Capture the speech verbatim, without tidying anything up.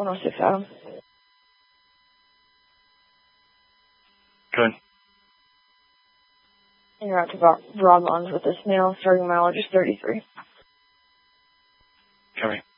one oh six, Adam. Good. And you're out to Broadlands with this male, starting mileage is thirty-three. Copy.